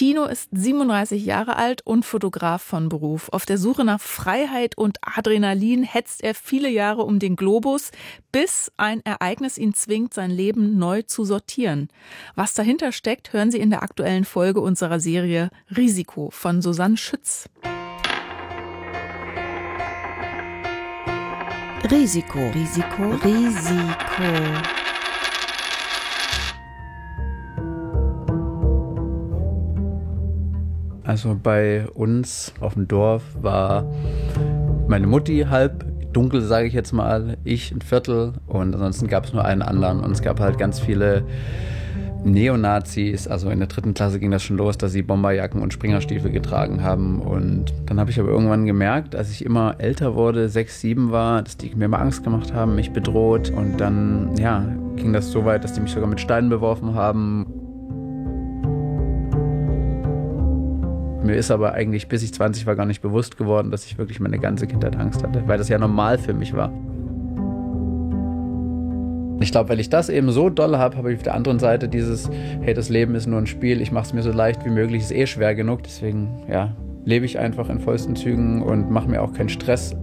Tino ist 37 Jahre alt und Fotograf von Beruf. Auf der Suche nach Freiheit und Adrenalin hetzt er viele Jahre um den Globus, bis ein Ereignis ihn zwingt, sein Leben neu zu sortieren. Was dahinter steckt, hören Sie in der aktuellen Folge unserer Serie Risiko von Susanne Schütz. Risiko. Also bei uns auf dem Dorf war meine Mutti halb dunkel, sage ich jetzt mal, ich ein Viertel und ansonsten gab es nur einen anderen und es gab halt ganz viele Neonazis. Also in der 3. Klasse ging das schon los, dass sie Bomberjacken und Springerstiefel getragen haben und dann habe ich aber irgendwann gemerkt, als ich immer älter wurde, 6, 7 war, dass die mir immer Angst gemacht haben, mich bedroht und dann ging das so weit, dass die mich sogar mit Steinen beworfen haben. Mir ist aber eigentlich, bis ich 20 war, gar nicht bewusst geworden, dass ich wirklich meine ganze Kindheit Angst hatte, weil das ja normal für mich war. Ich glaube, weil ich das eben so doll habe, habe ich auf der anderen Seite dieses, hey, das Leben ist nur ein Spiel, ich mache es mir so leicht wie möglich, ist schwer genug. Deswegen, lebe ich einfach in vollsten Zügen und mache mir auch keinen Stress.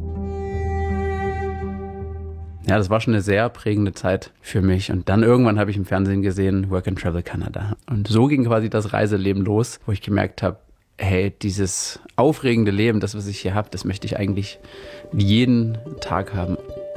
Ja, das war schon eine sehr prägende Zeit für mich. Und dann irgendwann habe ich im Fernsehen gesehen, Work and Travel Canada. Und so ging quasi das Reiseleben los, wo ich gemerkt habe, hey, dieses aufregende Leben, das, was ich hier habe, das möchte ich eigentlich jeden Tag haben.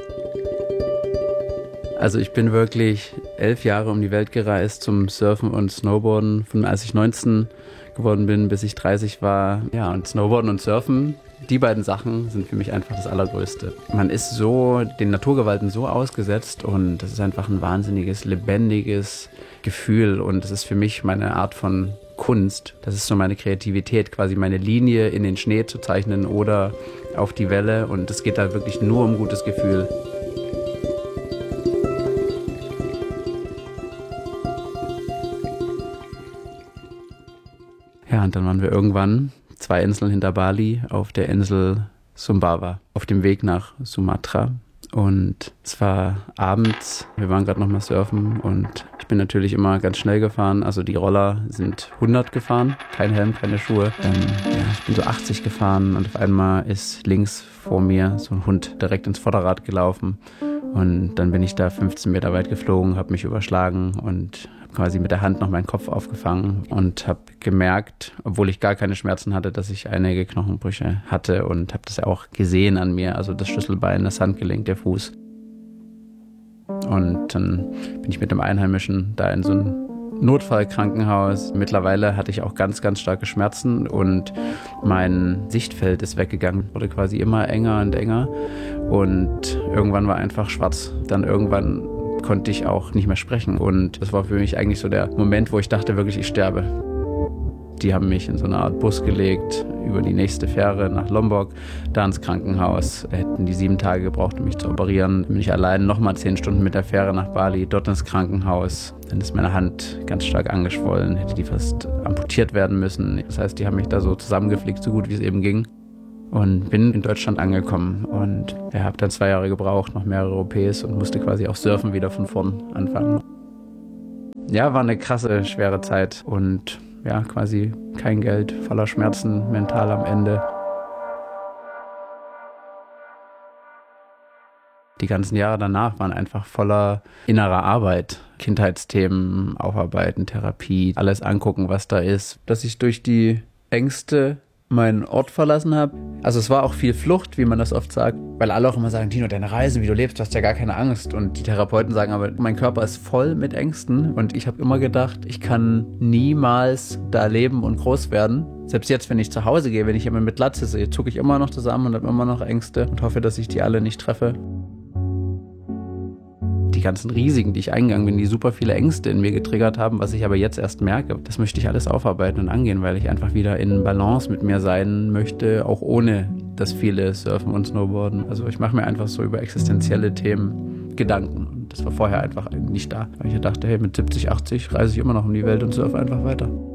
Also ich bin wirklich 11 Jahre um die Welt gereist zum Surfen und Snowboarden, von als ich 19 geworden bin, bis ich 30 war. Ja, und Snowboarden und Surfen, die beiden Sachen sind für mich einfach das Allergrößte. Man ist so den Naturgewalten so ausgesetzt und das ist einfach ein wahnsinniges, lebendiges Gefühl und das ist für mich meine Art von Kunst. Das ist so meine Kreativität, quasi meine Linie in den Schnee zu zeichnen oder auf die Welle und es geht da wirklich nur um gutes Gefühl. Ja, und dann waren wir irgendwann 2 Inseln hinter Bali auf der Insel Sumbawa auf dem Weg nach Sumatra. Und es war abends, wir waren gerade nochmal surfen und ich bin natürlich immer ganz schnell gefahren. Also die Roller sind 100 gefahren, kein Helm, keine Schuhe. Ich bin so 80 gefahren und auf einmal ist links vor mir so ein Hund direkt ins Vorderrad gelaufen. Und dann bin ich da 15 Meter weit geflogen, habe mich überschlagen und habe quasi mit der Hand noch meinen Kopf aufgefangen und habe gemerkt, obwohl ich gar keine Schmerzen hatte, dass ich einige Knochenbrüche hatte und habe das ja auch gesehen an mir, also das Schlüsselbein, das Handgelenk, der Fuß. Und dann bin ich mit dem Einheimischen da in so ein Notfallkrankenhaus. Mittlerweile hatte ich auch ganz, ganz starke Schmerzen und mein Sichtfeld ist weggegangen, wurde quasi immer enger und enger und irgendwann war einfach schwarz. Dann irgendwann konnte ich auch nicht mehr sprechen und das war für mich eigentlich so der Moment, wo ich dachte wirklich, ich sterbe. Die haben mich in so eine Art Bus gelegt, über die nächste Fähre nach Lombok, da ins Krankenhaus. Hätten die 7 Tage gebraucht, um mich zu operieren. Bin ich allein nochmal 10 Stunden mit der Fähre nach Bali, dort ins Krankenhaus. Dann ist meine Hand ganz stark angeschwollen, hätte die fast amputiert werden müssen. Das heißt, die haben mich da so zusammengeflickt, so gut wie es eben ging. Und bin in Deutschland angekommen und habe dann 2 Jahre gebraucht, noch mehrere OPs und musste quasi auch Surfen wieder von vorn anfangen. Ja, war eine krasse, schwere Zeit und quasi kein Geld, voller Schmerzen, mental am Ende. Die ganzen Jahre danach waren einfach voller innerer Arbeit. Kindheitsthemen aufarbeiten, Therapie, alles angucken, was da ist. Dass ich durch die Ängste meinen Ort verlassen habe. Also es war auch viel Flucht, wie man das oft sagt, weil alle auch immer sagen, Tino, deine Reisen, wie du lebst, du hast ja gar keine Angst. Und die Therapeuten sagen aber, mein Körper ist voll mit Ängsten und ich habe immer gedacht, ich kann niemals da leben und groß werden. Selbst jetzt, wenn ich zu Hause gehe, wenn ich immer mit Latze sehe, zucke ich immer noch zusammen und habe immer noch Ängste und hoffe, dass ich die alle nicht treffe. Die ganzen Risiken, die ich eingegangen bin, die super viele Ängste in mir getriggert haben, was ich aber jetzt erst merke, das möchte ich alles aufarbeiten und angehen, weil ich einfach wieder in Balance mit mir sein möchte, auch ohne das viele Surfen und Snowboarden. Also ich mache mir einfach so über existenzielle Themen Gedanken und das war vorher einfach nicht da, weil ich dachte, hey, mit 70, 80 reise ich immer noch um die Welt und surfe einfach weiter.